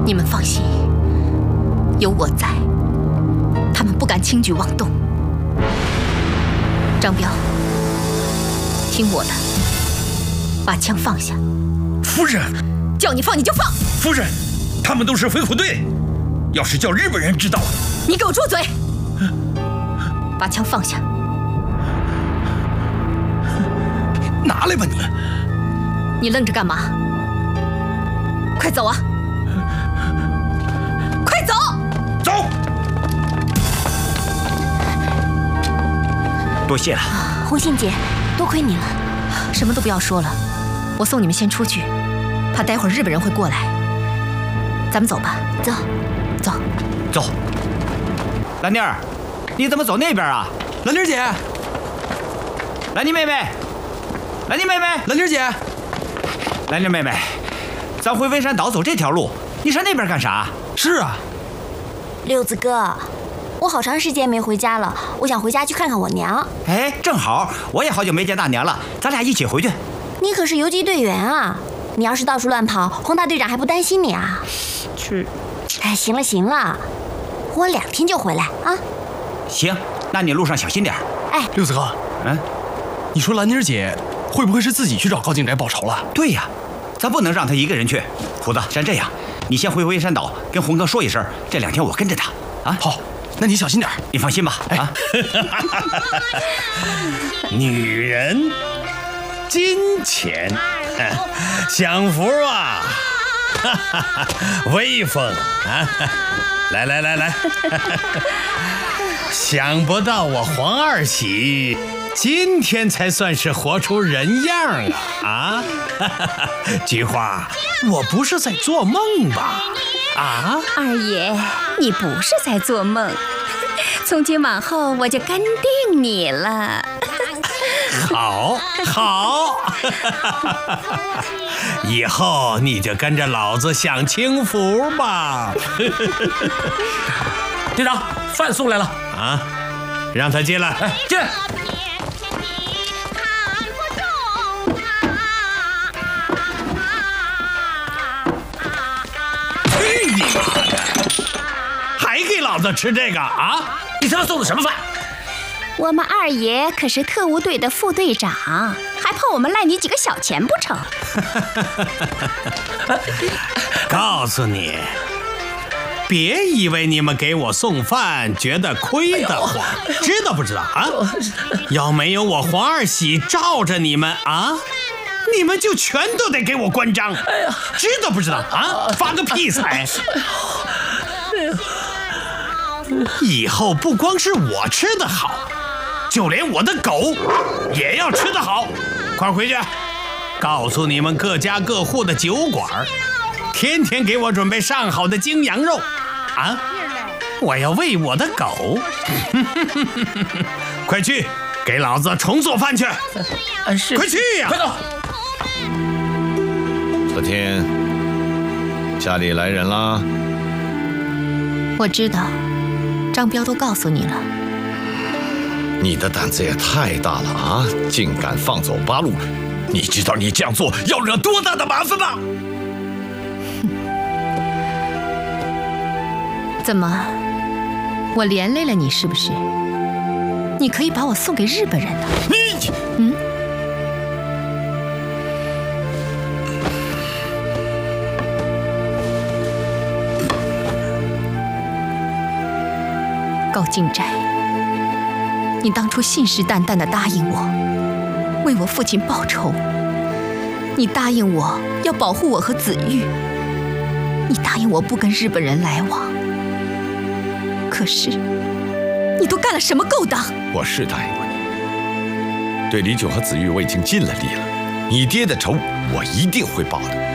你们放心，有我在，他们不敢轻举妄动。张彪，听我的，把枪放下。 夫人， 叫你放你就放。 夫人，他们都是飞虎队，要是叫日本人知道了， 你给我住嘴！把枪放下。 拿来吧你！ 你愣着干嘛？快走啊！快走！ 走！ 多谢了， 红杏姐，多亏你了。 什么都不要说了，我送你们先出去，怕待会儿日本人会过来。咱们走吧。 走， 走， 走。兰妮儿，你怎么走那边啊？ 兰妮姐， 兰妮妹妹，兰妮妹妹， 兰妮姐， 兰妮妹妹，咱回文山岛走这条路，你上那边干啥？ 是啊， 六子哥，我好长时间没回家了，我想回家去看看我娘。 哎，正好，我也好久没见大娘了，咱俩一起回去。 你可是游击队员啊，你要是到处乱跑，洪大队长还不担心你啊？ 去。 哎，行了行了，我2天就回来啊。 行，那你路上小心点。 哎， 六子哥，你说兰妮姐会不会是自己去找高进宅报仇了？ 对呀，咱不能让她一个人去。胡子，咱这样，你先回文山岛跟洪哥说一声，这2天我跟着他啊。 好，那你小心点。 你放心吧。啊， 女人，金钱，享福啊，威风啊！来来来来，想不到我黄二喜今天才算是活出人样啊！菊花，我不是在做梦吧？啊， 二爷，你不是在做梦，从今往后我就跟定你了。 好，好，以后你就跟着老子享清福吧。 队长，饭送来了啊，让他进来。 哎，进来。 去你妈的！还给老子吃这个啊？ 你他妈送的什么饭？ 我们二爷可是特务队的副队长，还怕我们赖你几个小钱不成？ 告诉你，别以为你们给我送饭觉得亏得慌，知道不知道啊？要没有我黄二喜罩着你们啊，你们就全都得给我关张，知道不知道啊？发个屁财！以后不光是我吃得好，就连我的狗也要吃得好。快回去，告诉你们各家各户的酒馆，天天给我准备上好的精羊肉啊！我要喂我的狗。快去给老子重做饭去！ 是， 快去呀！ 快走！ 昨天家里来人啦？ 我知道，张彪都告诉你了。 你的胆子也太大了啊！竟敢放走八路，你知道你这样做要惹多大的麻烦吗？ 怎么，我连累了你是不是？你可以把我送给日本人的。高进斋，你当初信誓旦旦地答应我，为我父亲报仇。你答应我要保护我和子玉，你答应我不跟日本人来往。可是，你都干了什么勾当？ 我是答应过你，对李炯和子玉我已经尽了力了，你爹的仇我一定会报的。